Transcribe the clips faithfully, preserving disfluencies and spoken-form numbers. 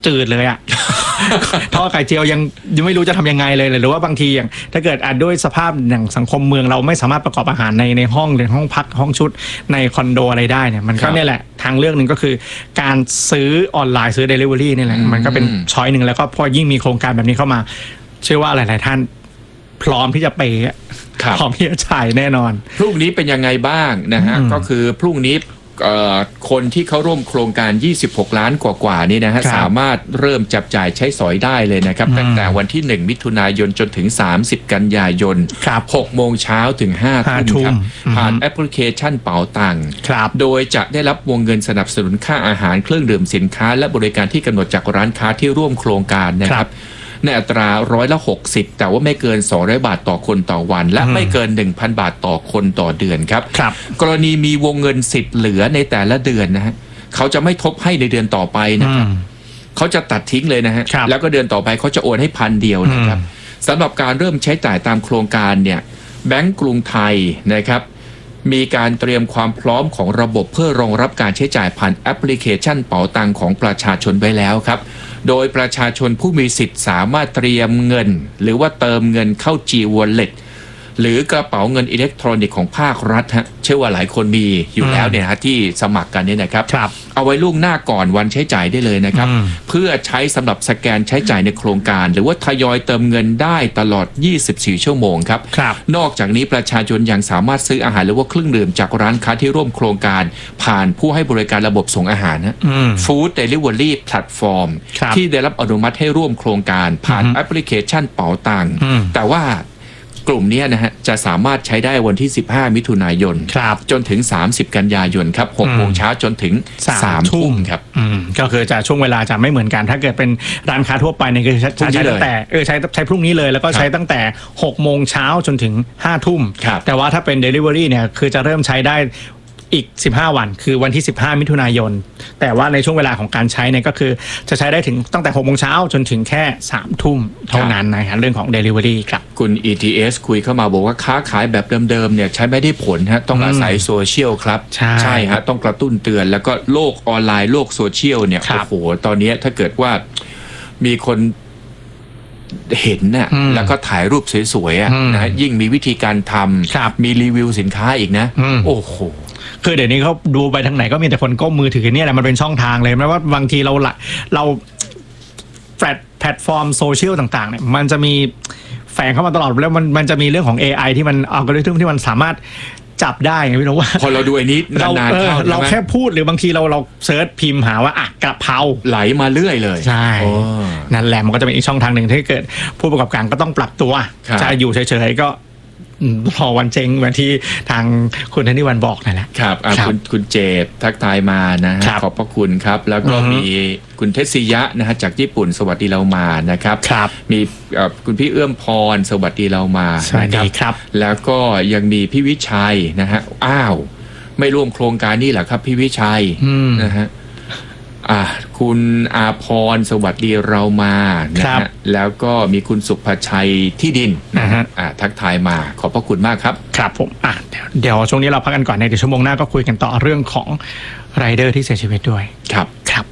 จืดเลยอะ ทอดไข่เจียวยังยังไม่รู้จะทำยังไงเลยหรือว่าบางทีอย่างถ้าเกิดอาจด้วยสภาพอย่างสังคมเมืองเราไม่สามารถประกอบอาหารในในห้องหรือห้องพักห้องชุดในคอนโดอะไรได้เนี่ยมันก็เนี่ยแหละทางเลือกหนึ่งก็คือการซื้อออนไลน์ซื้อ Delivery นี่แหละมันก็เป็นช้อยหนึ่งแล้วก็พอยิ่งมีโครงการแบบนี้เข้ามาเชื่อว่าหลายๆท่านพร้อมที่จะเปย์พร้อมที่จะจ่ายแน่นอนพรุ่งนี้เป็นยังไงบ้างนะฮะก็คือพรุ่งนี้คนที่เข้าร่วมโครงการยี่สิบหกล้านกว่าๆนี่นะฮะสามารถเริ่มจับจ่ายใช้สอยได้เลยนะครับตั้งแต่วันที่หนึ่งมิถุนายนจนถึงสามสิบกันยายนหกโมงเช้าถึงห้าทุ่มครับผ่านแอปพลิเคชันเป๋าตังค์โดยจะได้รับวงเงินสนับสนุนค่าอาหารเครื่องดื่มสินค้าและบริการที่กำหนดจากร้านค้าที่ร่วมโครงการนะครับในอัตราร้อยละหกสิบแต่ว่าไม่เกินสองร้อยบาทต่อคนต่อวันและไม่เกิน หนึ่งพัน บาทต่อคนต่อเดือนครับกรณีมีวงเงินสิทธิ์เหลือในแต่ละเดือนนะฮะเขาจะไม่ทบให้ในเดือนต่อไปนะครับเขาจะตัดทิ้งเลยนะฮะแล้วก็เดือนต่อไปเขาจะโอนให้พันเดียวนะครับสำหรับการเริ่มใช้จ่ายตามโครงการเนี่ยแบงก์กรุงไทยนะครับมีการเตรียมความพร้อมของระบบเพื่อรองรับการใช้จ่ายผ่านแอปพลิเคชันเป๋าตังค์ของประชาชนไว้แล้วครับโดยประชาชนผู้มีสิทธิ์สามารถเตรียมเงินหรือว่าเติมเงินเข้า G Wallet หรือกระเป๋าเงินอิเล็กทรอนิกส์ของภาครัฐฮะเชื่อว่าหลายคนมีอยู่แล้วเนี่ยฮะที่สมัครกันเนี่ยนะครับเอาไว้ล่วงหน้าก่อนวันใช้จ่ายได้เลยนะครับเพื่อใช้สำหรับสแกนใช้จ่ายในโครงการหรือว่าทยอยเติมเงินได้ตลอดยี่สิบสี่ชั่วโมงครับนอกจากนี้ประชาชนยังสามารถซื้ออาหารหรือว่าเครื่องดื่มจากร้านค้าที่ร่วมโครงการผ่านผู้ให้บริการระบบส่งอาหารนะ Food Delivery Platform ที่ได้รับอนุมัติให้ร่วมโครงการผ่านแอปพลิเคชันเป๋าตังค์แต่ว่ากลุ่มนี้นะฮะจะสามารถใช้ได้วันที่สิบห้ามิถุนายนจนถึงสามสิบกันยายนครับหกโมงเช้าจนถึงสามทุ่มครับก็คือจะช่วงเวลาจะไม่เหมือนกันถ้าเกิดเป็นร้านค้าทั่วไปเนี่ยคือใช้ใช้ตั้งแต่เออใช้ใช้พรุ่งนี้เลยแล้วก็ใช้ตั้งแต่หกโมงเช้าจนถึงห้าทุ่มแต่ว่าถ้าเป็น Delivery เนี่ยคือจะเริ่มใช้ได้อีกสิบห้าวันคือวันที่สิบห้ามิถุนายนแต่ว่าในช่วงเวลาของการใช้เนี่ยก็คือจะใช้ได้ถึงตั้งแต่หกโมงเช้าจนถึงแค่สามทุ่มเท่านั้นนะฮะเรื่องของ Delivery ครับคุณ อี ที เอส คุยเข้ามาบอกว่าค้าขายแบบเดิมๆเนี่ยใช้ไม่ได้ผลฮะต้องอาศัยโซเชียลครับใช่ใช่ฮะต้องกระตุ้นเตือนแล้วก็โลกออนไลน์โลกโซเชียลเนี่ยโอ้โหตอนนี้ถ้าเกิดว่ามีคนเห็นน่ะแล้วก็ถ่ายรูปสวยๆอ่ะนะยิ่งมีวิธีการทำมีรีวิวสินค้าอีกนะโอ้โหคือเดี๋ยวนี้เขาดูไปทางไหนก็มีแต่คนก้มมือถือเนี่ยแหละมันเป็นช่องทางเลยไม่ว่าบางทีเราเราแพลตฟอร์มโซเชียลต่างๆเนี่ยมันจะมีแฝงเข้ามาตลอดแล้วมันมันจะมีเรื่องของ เอ ไอ ที่มันอัลกอริทึมที่มันสามารถจับได้ไงพี่นุ๊กว่าพอเราดูไอ้นี้นานๆเข้าเราแค่พูดหรือบางทีเราเราเซิร์ชพิมพ์หาว่าอ่ะกระเพราไหลมาเรื่อยเลยใช่นั่นแหละมันก็จะเป็นอีกช่องทางหนึ่งที่เกิดผู้ประกอบการก็ต้องปรับตัวจะอยู่เฉยๆก็พอวันเจงเหมือนที่ทางคุณธนิวันบอกนั่นแหละครับคุณคุณเจตทักทายมานะฮะขอบพระคุณครับแล้วก็มีคุณเทศิยะนะฮะจากญี่ปุ่นสวัสดีเรามานะครับมีคุณพี่เอื้อมพรสวัสดีเรามาสวัสดีครับแล้วก็ยังมีพี่วิชัยนะฮะอ้าวไม่ร่วมโครงการนี่เหรอครับพี่วิชัยนะฮะอ่าคุณอาพรสวัสดีเรามานะฮะแล้วก็มีคุณสุภชัยที่ดินนะฮะอ่าทักทายมาขอบพระคุณมากครับครับผมอ่ะเดี๋ยวช่วงนี้เราพักกันก่อนในเดี๋ยวชั่วโมงหน้าก็คุยกันต่อเรื่องของไรเดอร์ที่เสียชีวิตด้วยครับครับ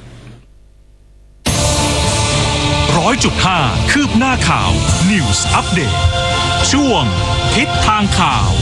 ร้อยจุดห้าคืบหน้าข่าว News Update ช่วงทิศทางข่าว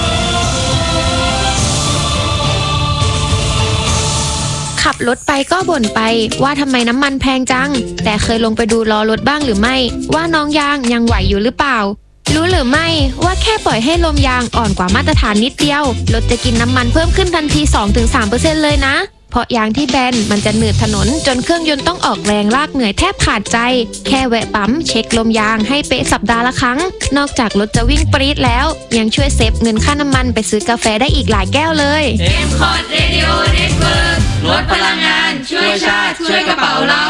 ขับรถไปก็บ่นไปว่าทำไมน้ำมันแพงจังแต่เคยลงไปดูล้อรถบ้างหรือไม่ว่าน้องยางยังไหวอยู่หรือเปล่ารู้หรือไม่ว่าแค่ปล่อยให้ลมยางอ่อนกว่ามาตรฐานนิดเดียวรถจะกินน้ำมันเพิ่มขึ้นทันที สองถึงสามเปอร์เซ็นต์ เลยนะเพราะยางที่แบนมันจะหนืดถนนจนเครื่องยนต์ต้องออกแรงลากเหนื่อยแทบขาดใจแค่แวะปั๊มเช็คลมยางให้เป๊ะสัปดาห์ละครั้งนอกจากรถจะวิ่งปรี๊ดแล้วยังช่วยเซฟเงินค่าน้ำมันไปซื้อกาแฟได้อีกหลายแก้วเลยเอ็ม คอร์ด Radio Network ลดพลังงานช่วยชาติช่วยกระเป๋าเรา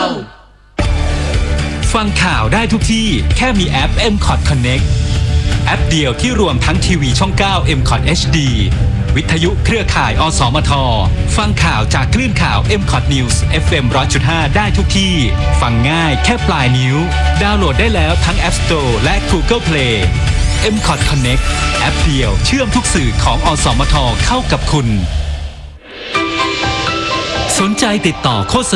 ฟังข่าวได้ทุกที่แค่มีแอป เอ็ม คอร์ด Connect แอปเดียวที่รวมทั้งทีวีช่องเก้า เอ็ม คอร์ด เอช ดี วิทยุเครือข่ายอสมทฟังข่าวจากคลื่นข่าว เอ็ม คอร์ด News เอฟ เอ็ม หนึ่งร้อยจุดห้า ได้ทุกที่ฟังง่ายแค่ปลายนิ้วดาวน์โหลดได้แล้วทั้ง App Store และ Google Play เอ็ม คอร์ด Connect แอปเดียวเชื่อมทุกสื่อของอสมทเข้ากับคุณสนใจติดต่อโฆษ